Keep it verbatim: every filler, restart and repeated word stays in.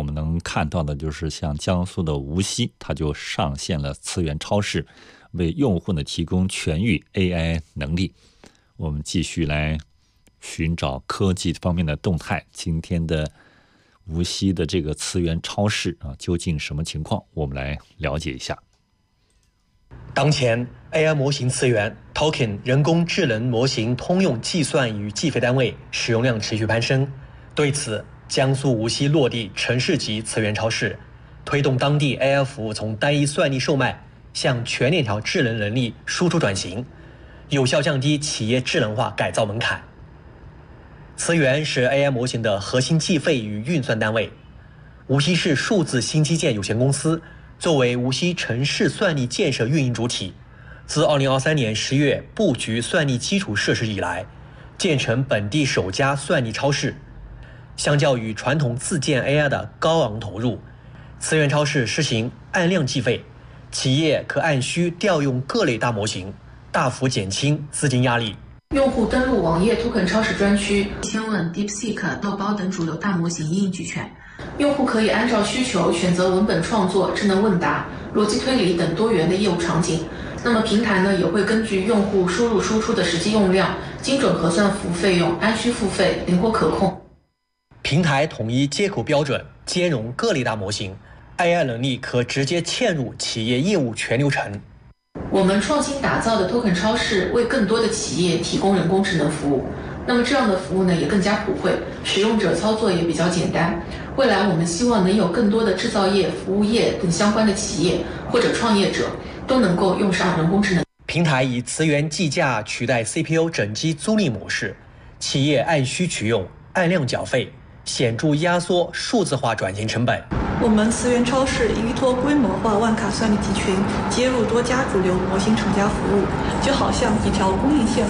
我们能看到的就是像江苏的无锡，它就上线了词源超市，为用户呢提供全域 A I 能力。我们继续来寻找科技方面的动态。今天的无锡的这个词源超市啊，究竟什么情况？我们来了解一下。 当前 A I 模型词源 Token 人工智能模型通用计算与计费单位使用量持续攀升。对此，江苏无锡落地城市级词源超市，推动当地 A I 服务从单一算力售卖向全链条智能能力输出转型，有效降低企业智能化改造门槛。词源是 A I 模型的核心计费与运算单位。无锡市数字新基建有限公司作为无锡城市算力建设运营主体，自二零二三年十月布局算力基础设施以来，建成本地首家算力超市。相较于传统自建 A I 的高昂投入，词源超市实行按量计费，企业可按需调用各类大模型，大幅减轻资金压力。 用户登录网页 Token 超市专区，先问 DeepSeek、豆包等主流大模型一应俱全。用户可以按照需求选择文本创作、智能问答、逻辑推理等多元的业务场景。那么平台呢，也会根据用户输入输出的实际用量，精准核算服务费用，按需付费，灵活可控。 平台统一接口标准，兼容各类大模型 ，A I 能力可直接嵌入企业业务全流程。 我们创新打造的 Token 超市为更多的企业提供人工智能服务。那么这样的服务呢，也更加普惠，使用者操作也比较简单。未来我们希望能有更多的制造业、服务业等相关的企业或者创业者都能够用上人工智能。 平台以词源计价取代 C P U 整机租赁模式，企业按需取用、按量缴费，显著压缩数字化转型成本。 我们词源超市依托规模化万卡算力集群，接入多家主流模型厂家服务，就好像几条供应线